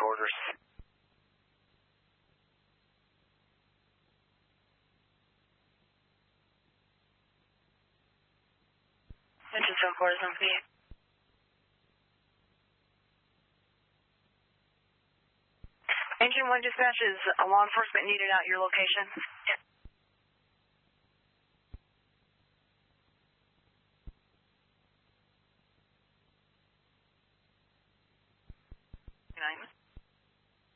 orders. Engine 7-4 is on PA. Engine 1 dispatch, is law enforcement needed at your location? Yes. Nine.